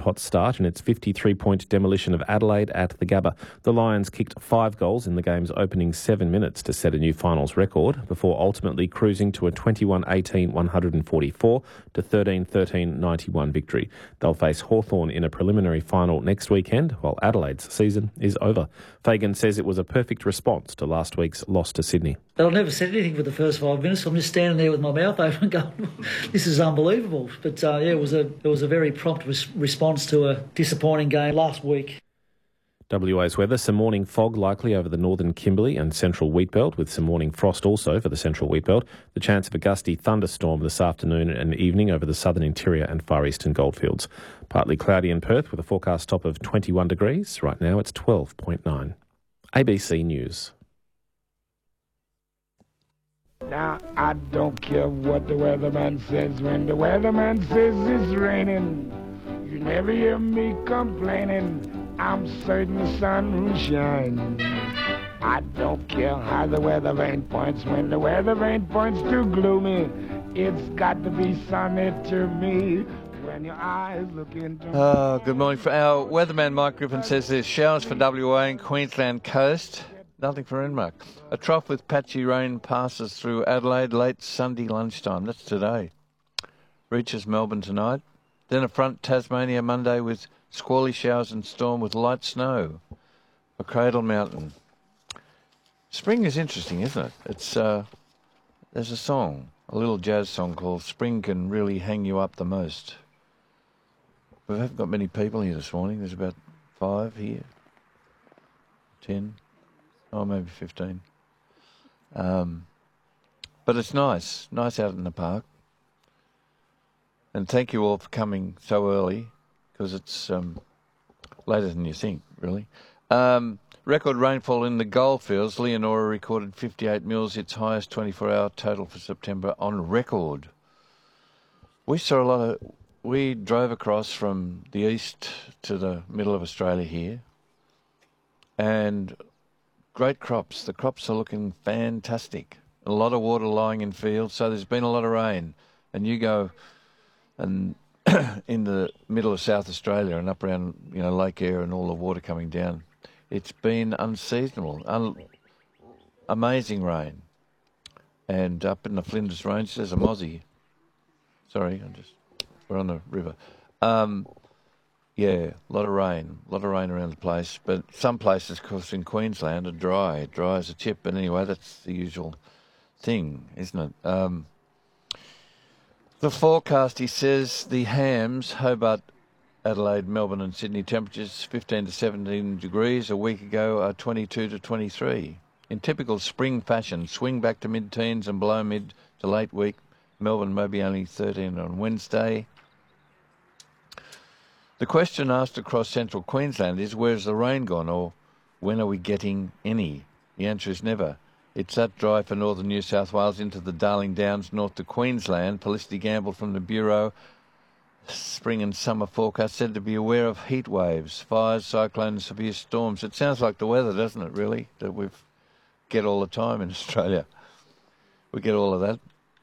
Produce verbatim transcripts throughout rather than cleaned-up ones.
red-hot start in its fifty-three point demolition of Adelaide at the Gabba. The Lions kicked five goals in the game's opening seven minutes to set a new finals record before ultimately cruising to a twenty-one eighteen one forty-four to thirteen thirteen ninety-one victory. They'll face Hawthorn in a preliminary final next weekend, while Adelaide's season is over. Fagan says it was a perfect response to last week's loss to Sydney. I've never said anything for the first five minutes. I'm just standing there with my mouth open going, this is unbelievable. But uh, yeah, it was a it was a very prompt res- response to a disappointing game last week. W A's weather, some morning fog likely over the northern Kimberley and central Wheatbelt, with some morning frost also for the central Wheatbelt. The chance of a gusty thunderstorm this afternoon and evening over the southern interior and far eastern goldfields. Partly cloudy in Perth with a forecast top of twenty-one degrees. Right now it's twelve point nine. A B C News. Now, I don't care what the weatherman says. When the weatherman says it's raining, you never hear me complaining. I'm certain the sun will shine. I don't care how the weather vane points. When the weather vane points too gloomy, it's got to be sunny to me. When your eyes look into... Oh, good morning. For our weatherman, Mike Griffin, says there's showers for W A and Queensland coast. Nothing for Enmark. A trough with patchy rain passes through Adelaide late Sunday lunchtime. That's today. Reaches Melbourne tonight. Then a front Tasmania Monday with squally showers and storm with light snow for Cradle Mountain. Spring is interesting, isn't it? It's uh, there's a song, a little jazz song called "Spring Can Really Hang You Up the Most." We haven't got many people here this morning. There's about five here, ten. Oh, maybe fifteen. Um, but it's nice. Nice out in the park. And thank you all for coming so early, because it's um, later than you think, really. Um, record rainfall in the goldfields. Leonora recorded fifty-eight mils, its highest twenty-four hour total for September on record. We saw a lot of... We drove across from the east to the middle of Australia here, and... great crops. The crops are looking fantastic. A lot of water lying in fields, so there's been a lot of rain. And you go and in the middle of South Australia and up around, you know, Lake Eyre and all the water coming down. It's been unseasonable, un- amazing rain. And up in the Flinders Range, there's a mozzie. Sorry, I'm just we're on the river. Um, Yeah, a lot of rain, a lot of rain around the place. But some places, of course, in Queensland are dry, dry as a chip. But anyway, that's the usual thing, isn't it? Um, the forecast, he says, the hams, Hobart, Adelaide, Melbourne and Sydney, temperatures fifteen to seventeen degrees. A week ago are twenty-two to twenty-three. In typical spring fashion, swing back to mid-teens and below mid to late week. Melbourne maybe only thirteen on Wednesday. The question asked across central Queensland is, where's the rain gone, or when are we getting any? The answer is never. It's that dry for northern New South Wales into the Darling Downs north to Queensland. Felicity Gamble from the Bureau, spring and summer forecast, said to be aware of heat waves, fires, cyclones, severe storms. It sounds like the weather, doesn't it, really, that we get all the time in Australia. We get all of that.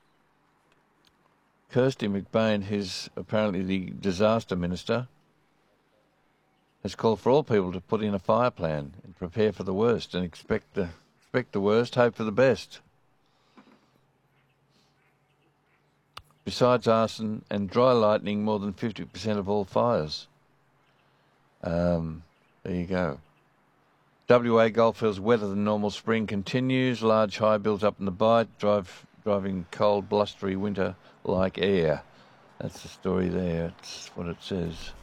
Kirsty McBain, who's apparently the disaster minister, has called for all people to put in a fire plan and prepare for the worst and expect the, expect the worst, hope for the best. Besides arson and dry lightning, more than fifty percent of all fires. Um, there you go. W A Goldfields wetter than normal spring continues. Large high builds up in the Bight, drive, driving cold, blustery winter like air. That's the story there. That's what it says.